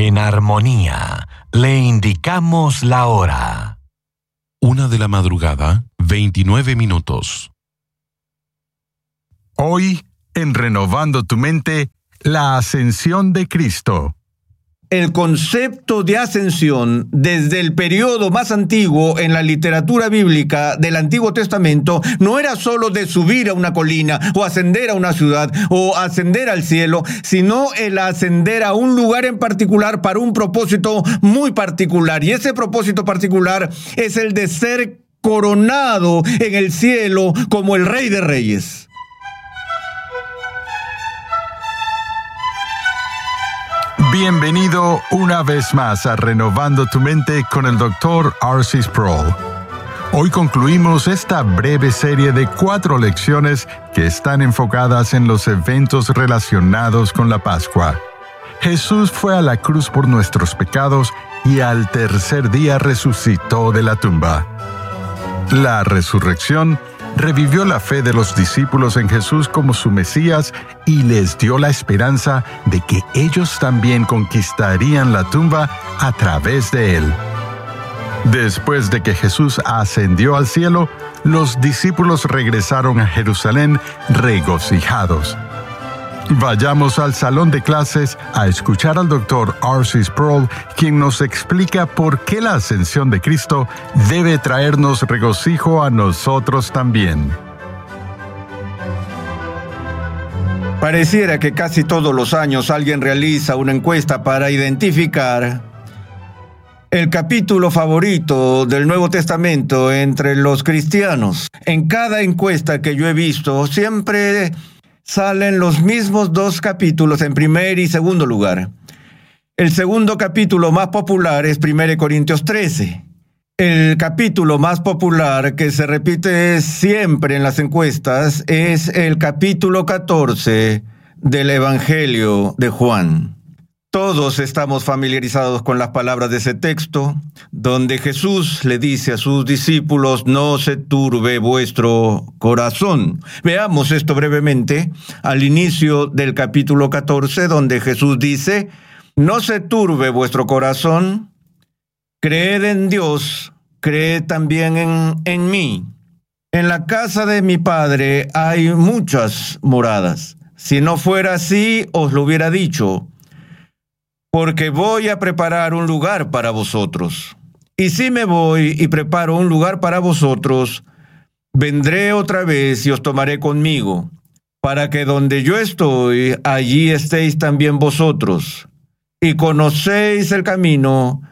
En armonía, le indicamos la hora. 1:00 a.m, 29 minutos. Hoy, en Renovando tu Mente, la ascensión de Cristo. El concepto de ascensión, desde el periodo más antiguo en la literatura bíblica del Antiguo Testamento, no era solo de subir a una colina, o ascender a una ciudad, o ascender al cielo, sino el ascender a un lugar en particular para un propósito muy particular. Y ese propósito particular es el de ser coronado en el cielo como el Rey de Reyes. Bienvenido una vez más a Renovando tu Mente con el Dr. R.C. Sproul. Hoy concluimos esta breve serie de 4 lecciones que están enfocadas en los eventos relacionados con la Pascua. Jesús fue a la cruz por nuestros pecados y al tercer día resucitó de la tumba. La resurrección revivió la fe de los discípulos en Jesús como su Mesías y les dio la esperanza de que ellos también conquistarían la tumba a través de él. Después de que Jesús ascendió al cielo, los discípulos regresaron a Jerusalén regocijados. Vayamos al salón de clases a escuchar al Dr. R.C. Sproul, quien nos explica por qué la ascensión de Cristo debe traernos regocijo a nosotros también. Pareciera que casi todos los años alguien realiza una encuesta para identificar el capítulo favorito del Nuevo Testamento entre los cristianos. En cada encuesta que yo he visto, siempre salen los mismos 2 capítulos en primer y segundo lugar. El segundo capítulo más popular es 1 Corintios 13. El capítulo más popular que se repite siempre en las encuestas es el capítulo 14 del Evangelio de Juan. Todos estamos familiarizados con las palabras de ese texto, donde Jesús le dice a sus discípulos: no se turbe vuestro corazón. Veamos esto brevemente al inicio del capítulo 14, donde Jesús dice: no se turbe vuestro corazón, creed en Dios, creed también en mí. En la casa de mi Padre hay muchas moradas. Si no fuera así, os lo hubiera dicho, porque voy a preparar un lugar para vosotros. Y si me voy y preparo un lugar para vosotros, vendré otra vez y os tomaré conmigo, para que donde yo estoy, allí estéis también vosotros. Y conocéis el camino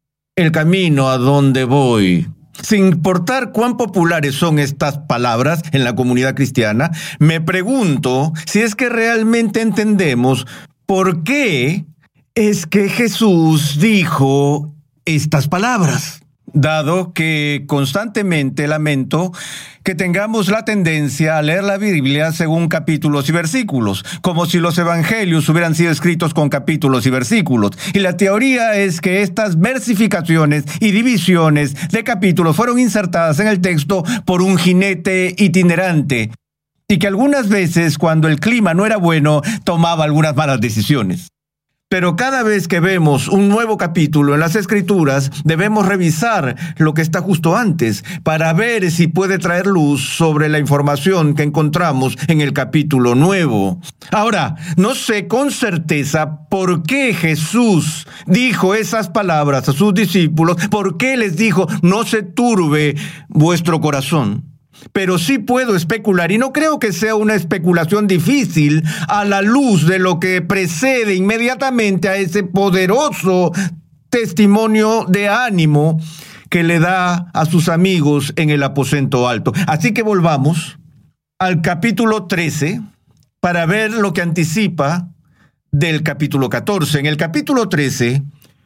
a donde voy. Sin importar cuán populares son estas palabras en la comunidad cristiana, me pregunto si es que realmente entendemos por qué es que Jesús dijo estas palabras, dado que constantemente lamento que tengamos la tendencia a leer la Biblia según capítulos y versículos, como si los evangelios hubieran sido escritos con capítulos y versículos. Y la teoría es que estas versificaciones y divisiones de capítulos fueron insertadas en el texto por un jinete itinerante, y que algunas veces, cuando el clima no era bueno, tomaba algunas malas decisiones. Pero cada vez que vemos un nuevo capítulo en las Escrituras, debemos revisar lo que está justo antes para ver si puede traer luz sobre la información que encontramos en el capítulo nuevo. Ahora, no sé con certeza por qué Jesús dijo esas palabras a sus discípulos, por qué les dijo: no se turbe vuestro corazón. Pero sí puedo especular, y no creo que sea una especulación difícil a la luz de lo que precede inmediatamente a ese poderoso testimonio de ánimo que le da a sus amigos en el aposento alto. Así que volvamos al capítulo 13 para ver lo que anticipa del capítulo 14. En el capítulo 13,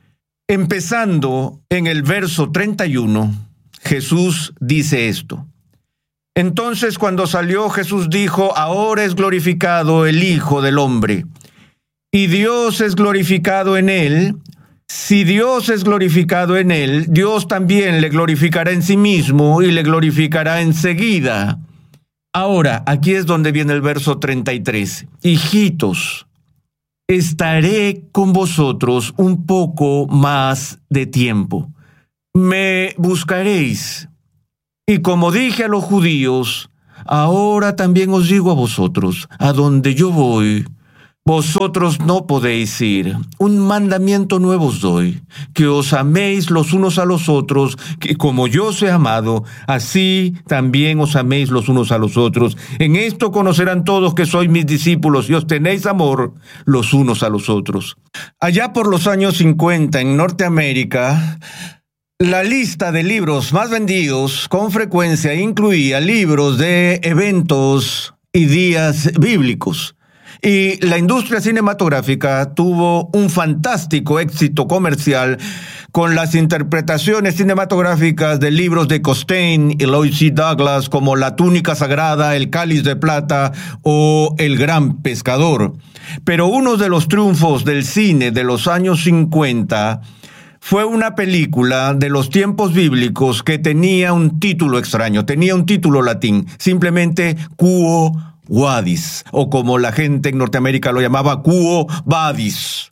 empezando en el verso 31, Jesús dice esto: entonces, cuando salió, Jesús dijo: ahora es glorificado el Hijo del Hombre, y Dios es glorificado en él. Si Dios es glorificado en él, Dios también le glorificará en sí mismo y le glorificará enseguida. Ahora, aquí es donde viene el verso 33. Hijitos, estaré con vosotros un poco más de tiempo. Me buscaréis. Y como dije a los judíos, ahora también os digo a vosotros, a donde yo voy, vosotros no podéis ir. Un mandamiento nuevo os doy, que os améis los unos a los otros, que como yo os he amado, así también os améis los unos a los otros. En esto conocerán todos que sois mis discípulos y os tenéis amor los unos a los otros. Allá por los años 50 en Norteamérica, la lista de libros más vendidos con frecuencia incluía libros de eventos y días bíblicos. Y la industria cinematográfica tuvo un fantástico éxito comercial con las interpretaciones cinematográficas de libros de Costain y Lloyd C. Douglas como La túnica sagrada, El cáliz de plata o El gran pescador. Pero uno de los triunfos del cine de los años 50 fue una película de los tiempos bíblicos que tenía un título extraño, tenía un título latín, simplemente Quo Vadis, o como la gente en Norteamérica lo llamaba, Quo Vadis.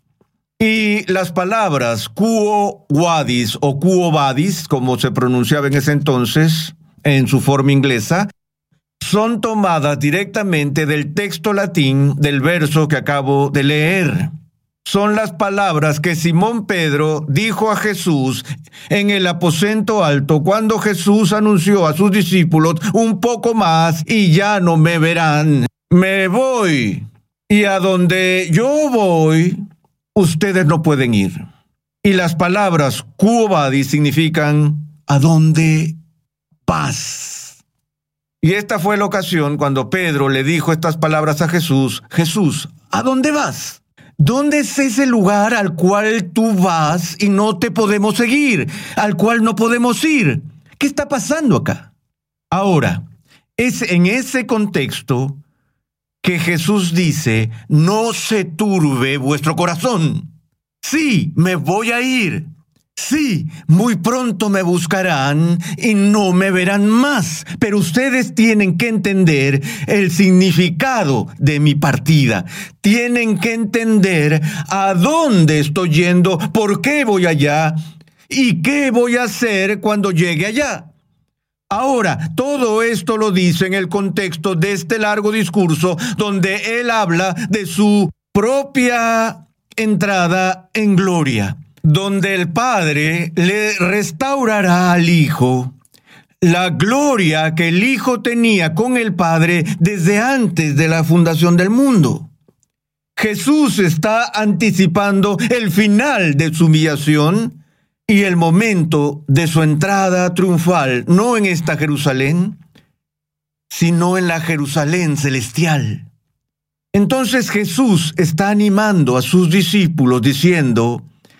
Y las palabras Quo Vadis o Quo Vadis, como se pronunciaba en ese entonces, en su forma inglesa, son tomadas directamente del texto latín del verso que acabo de leer. Son las palabras que Simón Pedro dijo a Jesús en el aposento alto cuando Jesús anunció a sus discípulos: un poco más y ya no me verán. Me voy, y a donde yo voy, ustedes no pueden ir. Y las palabras Quo Vadis significan ¿a dónde vas? Y esta fue la ocasión cuando Pedro le dijo estas palabras a Jesús: Jesús, ¿a dónde vas? ¿Dónde es ese lugar al cual tú vas y no te podemos seguir, al cual no podemos ir? ¿Qué está pasando acá? Ahora, es en ese contexto que Jesús dice: no se turbe vuestro corazón. Sí, me voy a ir. Sí, muy pronto me buscarán y no me verán más, pero ustedes tienen que entender el significado de mi partida. Tienen que entender a dónde estoy yendo, por qué voy allá y qué voy a hacer cuando llegue allá. Ahora, todo esto lo dice en el contexto de este largo discurso donde él habla de su propia entrada en gloria, donde el Padre le restaurará al Hijo la gloria que el Hijo tenía con el Padre desde antes de la fundación del mundo. Jesús está anticipando el final de su humillación y el momento de su entrada triunfal, no en esta Jerusalén, sino en la Jerusalén celestial. Entonces Jesús está animando a sus discípulos diciendo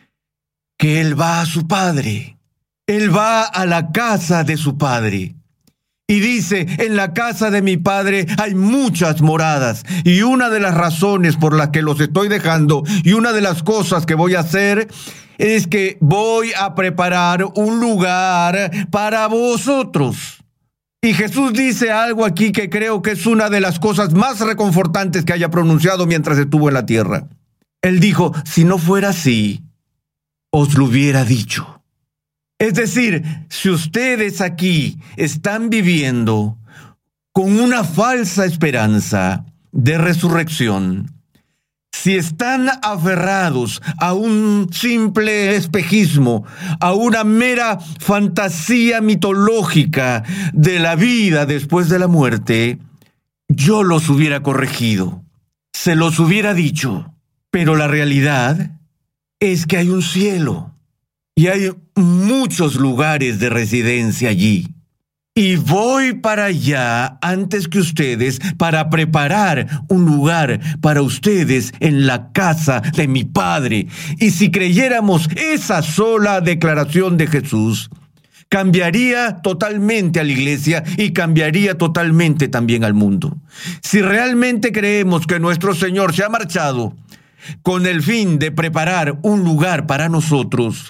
que Él va a su Padre. Él va a la casa de su Padre. Y dice: en la casa de mi Padre hay muchas moradas. Y una de las razones por las que los estoy dejando y una de las cosas que voy a hacer es que voy a preparar un lugar para vosotros. Y Jesús dice algo aquí que creo que es una de las cosas más reconfortantes que haya pronunciado mientras estuvo en la tierra. Él dijo: si no fuera así, os lo hubiera dicho. Es decir, si ustedes aquí están viviendo con una falsa esperanza de resurrección, si están aferrados a un simple espejismo, a una mera fantasía mitológica de la vida después de la muerte, yo los hubiera corregido, se los hubiera dicho, pero la realidad es que hay un cielo y hay muchos lugares de residencia allí. Y voy para allá antes que ustedes para preparar un lugar para ustedes en la casa de mi Padre. Y si creyéramos esa sola declaración de Jesús, cambiaría totalmente a la iglesia y cambiaría totalmente también al mundo. Si realmente creemos que nuestro Señor se ha marchado con el fin de preparar un lugar para nosotros,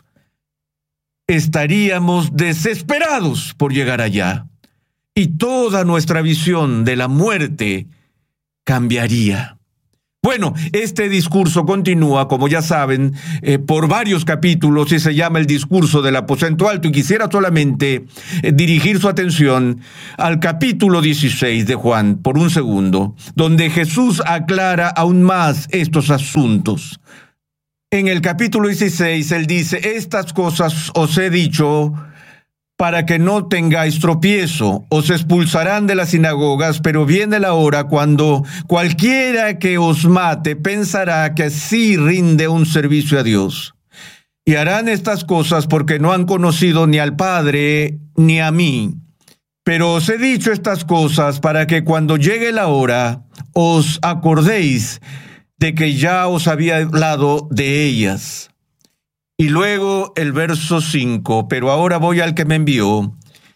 estaríamos desesperados por llegar allá. Y toda nuestra visión de la muerte cambiaría. Bueno, este discurso continúa, como ya saben, por varios capítulos y se llama el discurso del aposento alto, y quisiera solamente dirigir su atención al capítulo 16 de Juan por un segundo, donde Jesús aclara aún más estos asuntos. En el capítulo 16 él dice: estas cosas os he dicho para que no tengáis tropiezo. Os expulsarán de las sinagogas, pero viene la hora cuando cualquiera que os mate pensará que así rinde un servicio a Dios. Y harán estas cosas porque no han conocido ni al Padre ni a mí. Pero os he dicho estas cosas para que cuando llegue la hora os acordéis de que ya os había hablado de ellas. Y luego el verso 5, pero ahora voy al que me envió,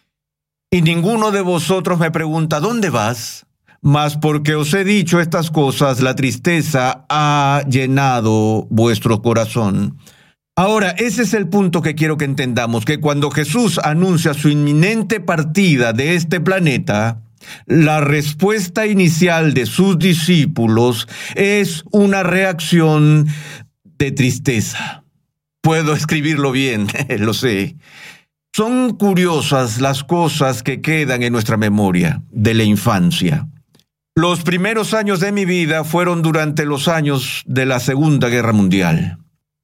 y ninguno de vosotros me pregunta, ¿dónde vas? Mas porque os he dicho estas cosas, la tristeza ha llenado vuestro corazón. Ahora, ese es el punto que quiero que entendamos, que cuando Jesús anuncia su inminente partida de este planeta, la respuesta inicial de sus discípulos es una reacción de tristeza. Puedo escribirlo bien, lo sé. Son curiosas las cosas que quedan en nuestra memoria de la infancia. Los primeros años de mi vida fueron durante los años de la Segunda Guerra Mundial.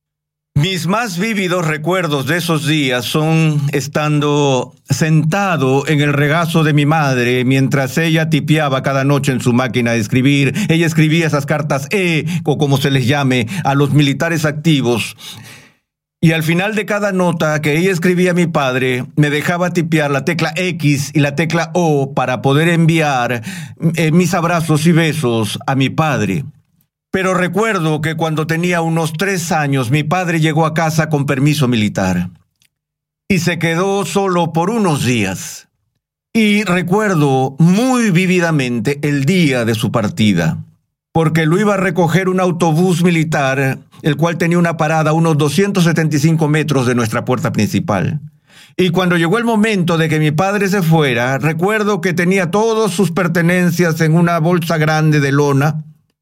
Mis más vívidos recuerdos de esos días son estando sentado en el regazo de mi madre mientras ella tipeaba cada noche en su máquina de escribir. Ella escribía esas cartas o como se les llame, a los militares activos. Y al final de cada nota que ella escribía a mi padre, me dejaba tipear la tecla X y la tecla O para poder enviar mis abrazos y besos a mi padre. Pero recuerdo que cuando tenía unos 3 años, mi padre llegó a casa con permiso militar y se quedó solo por unos días. Y recuerdo muy vívidamente el día de su partida, porque lo iba a recoger un autobús militar, el cual tenía una parada a unos 275 metros de nuestra puerta principal. Y cuando llegó el momento de que mi padre se fuera, recuerdo que tenía todas sus pertenencias en una bolsa grande de lona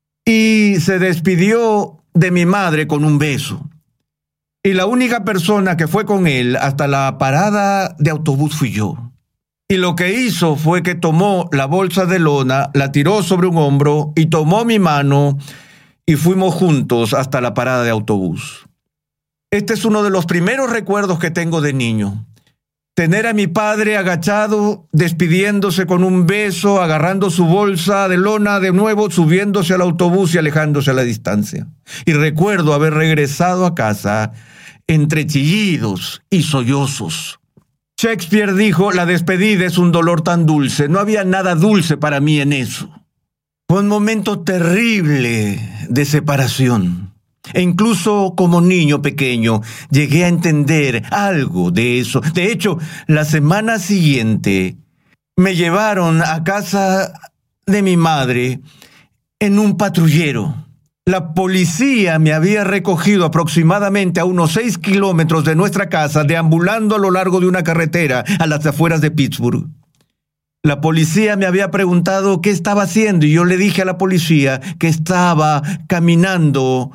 y se despidió de mi madre con un beso. Y la única persona que fue con él hasta la parada de autobús fui yo. Y lo que hizo fue que tomó la bolsa de lona, la tiró sobre un hombro y tomó mi mano y fuimos juntos hasta la parada de autobús. Este es uno de los primeros recuerdos que tengo de niño. Tener a mi padre agachado, despidiéndose con un beso, agarrando su bolsa de lona de nuevo, subiéndose al autobús y alejándose a la distancia. Y recuerdo haber regresado a casa entre chillidos y sollozos. Shakespeare dijo: la despedida es un dolor tan dulce. No había nada dulce para mí en eso. Fue un momento terrible de separación. E incluso como niño pequeño llegué a entender algo de eso. De hecho, la semana siguiente me llevaron a casa de mi madre en un patrullero. La policía me había recogido aproximadamente a unos 6 kilómetros de nuestra casa, deambulando a lo largo de una carretera a las afueras de Pittsburgh. La policía me había preguntado qué estaba haciendo y yo le dije a la policía que estaba caminando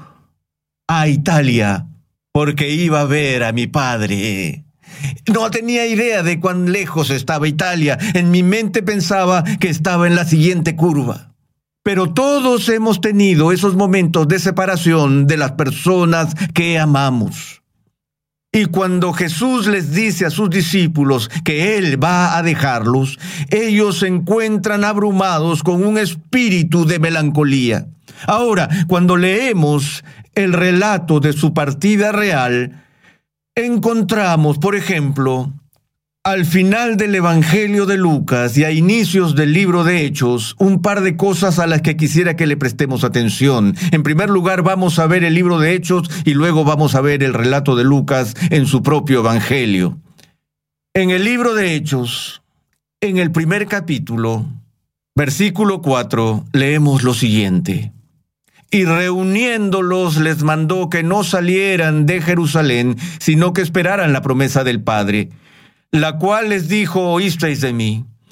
a Italia porque iba a ver a mi padre. No tenía idea de cuán lejos estaba Italia. En mi mente pensaba que estaba en la siguiente curva. Pero todos hemos tenido esos momentos de separación de las personas que amamos. Y cuando Jesús les dice a sus discípulos que Él va a dejarlos, ellos se encuentran abrumados con un espíritu de melancolía. Ahora, cuando leemos el relato de su partida real, encontramos, por ejemplo, al final del Evangelio de Lucas y a inicios del libro de Hechos, un par de cosas a las que quisiera que le prestemos atención. En primer lugar, vamos a ver el libro de Hechos y luego vamos a ver el relato de Lucas en su propio Evangelio. En el libro de Hechos, en el primer capítulo, versículo 4, leemos lo siguiente. Y reuniéndolos les mandó que no salieran de Jerusalén, sino que esperaran la promesa del Padre, la cual les dijo: oísteis de mí,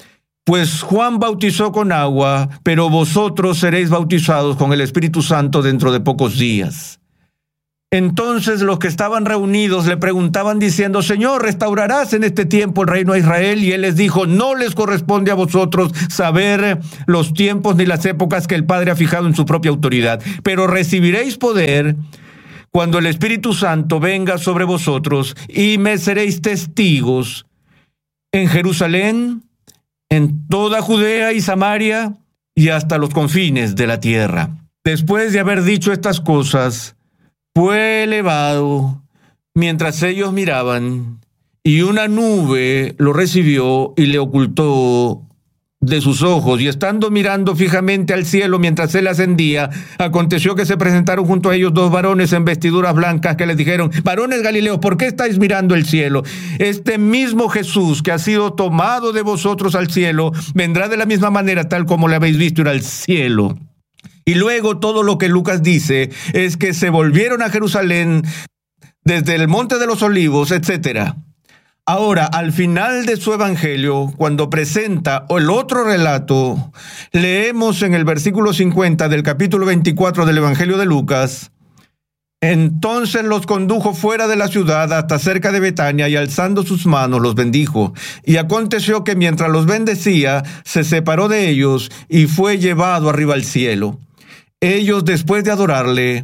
Pues Juan bautizó con agua, pero vosotros seréis bautizados con el Espíritu Santo dentro de pocos días. Entonces los que estaban reunidos le preguntaban diciendo: Señor, ¿restaurarás en este tiempo el reino a Israel? Y él les dijo: no les corresponde a vosotros saber los tiempos ni las épocas que el Padre ha fijado en su propia autoridad, pero recibiréis poder cuando el Espíritu Santo venga sobre vosotros, y me seréis testigos en Jerusalén, en toda Judea y Samaria y hasta los confines de la tierra. Después de haber dicho estas cosas, fue elevado mientras ellos miraban, y una nube lo recibió y le ocultó de sus ojos. Y estando mirando fijamente al cielo mientras él ascendía, aconteció que se presentaron junto a ellos dos varones en vestiduras blancas que les dijeron: varones Galileos, ¿por qué estáis mirando el cielo? Este mismo Jesús que ha sido tomado de vosotros al cielo vendrá de la misma manera tal como le habéis visto ir al cielo. Y luego todo lo que Lucas dice es que se volvieron a Jerusalén desde el Monte de los Olivos, etc. Ahora, al final de su evangelio, cuando presenta el otro relato, leemos en el versículo 50 del capítulo 24 del evangelio de Lucas: entonces los condujo fuera de la ciudad hasta cerca de Betania, y alzando sus manos los bendijo. Y aconteció que mientras los bendecía, se separó de ellos y fue llevado arriba al cielo. Ellos, después de adorarle,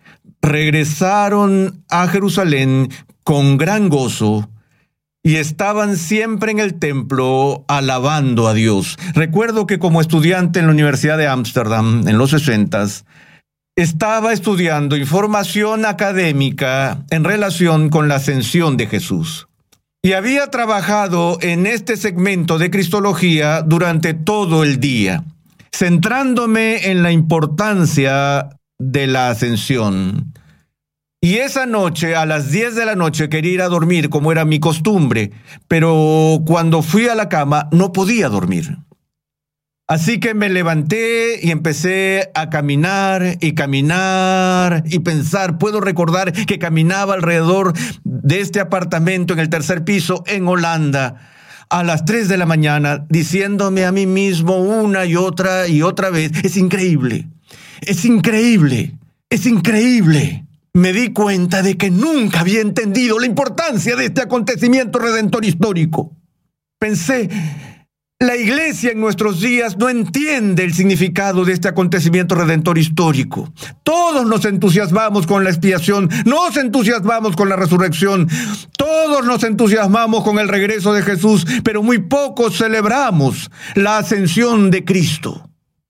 regresaron a Jerusalén con gran gozo, y estaban siempre en el templo alabando a Dios. Recuerdo que como estudiante en la Universidad de Ámsterdam, en los 60s, estaba estudiando información académica en relación con la ascensión de Jesús. Y había trabajado en este segmento de Cristología durante todo el día, centrándome en la importancia de la ascensión. Y esa noche, a las 10 de la noche, quería ir a dormir como era mi costumbre, pero cuando fui a la cama no podía dormir. Así que me levanté y empecé a caminar y pensar. Puedo recordar que caminaba alrededor de este apartamento en el tercer piso en Holanda a las 3 de la mañana, diciéndome a mí mismo una y otra vez: es increíble, es increíble, es increíble. Me di cuenta de que nunca había entendido la importancia de este acontecimiento redentor histórico. Pensé: la iglesia en nuestros días no entiende el significado de este acontecimiento redentor histórico. Todos nos entusiasmamos con la expiación, nos entusiasmamos con la resurrección, todos nos entusiasmamos con el regreso de Jesús, pero muy pocos celebramos la ascensión de Cristo.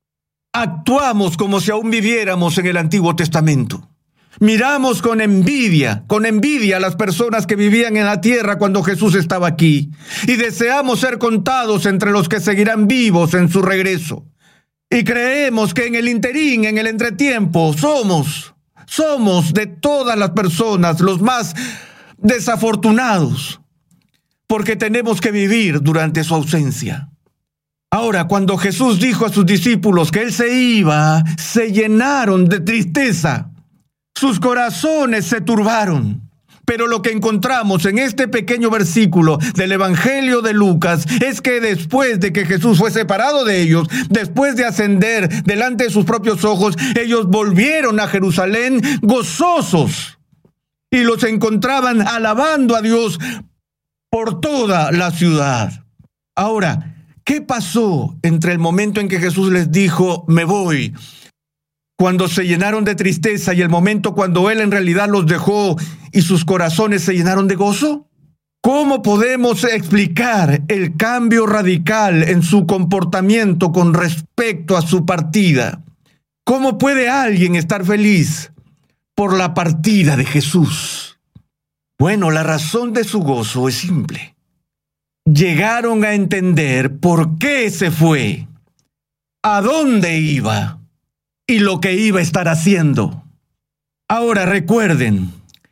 Actuamos como si aún viviéramos en el Antiguo Testamento. Miramos con envidia a las personas que vivían en la tierra cuando Jesús estaba aquí, y deseamos ser contados entre los que seguirán vivos en su regreso. Y creemos que en el interín, en el entretiempo, somos de todas las personas los más desafortunados, porque tenemos que vivir durante su ausencia. Ahora, cuando Jesús dijo a sus discípulos que Él se iba, se llenaron de tristeza. Sus corazones se turbaron. Pero lo que encontramos en este pequeño versículo del Evangelio de Lucas es que después de que Jesús fue separado de ellos, después de ascender delante de sus propios ojos, ellos volvieron a Jerusalén gozosos y los encontraban alabando a Dios por toda la ciudad. Ahora, ¿qué pasó entre el momento en que Jesús les dijo: me voy, cuando se llenaron de tristeza, y el momento cuando Él en realidad los dejó y sus corazones se llenaron de gozo? ¿Cómo podemos explicar el cambio radical en su comportamiento con respecto a su partida? ¿Cómo puede alguien estar feliz por la partida de Jesús? Bueno, la razón de su gozo es simple. Llegaron a entender por qué se fue, a dónde iba y lo que iba a estar haciendo. Ahora recuerden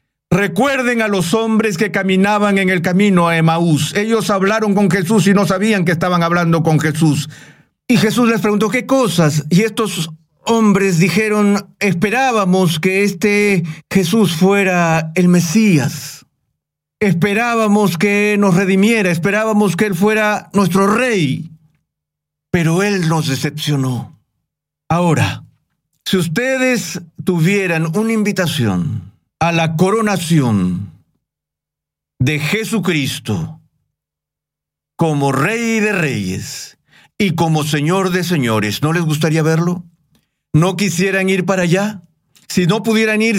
a los hombres que caminaban en el camino a Emaús. Ellos hablaron con Jesús y no sabían que estaban hablando con Jesús. Y Jesús les preguntó: ¿qué cosas? Y estos hombres dijeron: esperábamos que este Jesús fuera el Mesías. Esperábamos que nos redimiera, esperábamos que Él fuera nuestro rey. pero Él nos decepcionó. Ahora, si ustedes tuvieran una invitación a la coronación de Jesucristo como Rey de Reyes y como Señor de Señores, ¿no les gustaría verlo? ¿No quisieran ir para allá? Si no pudieran ir,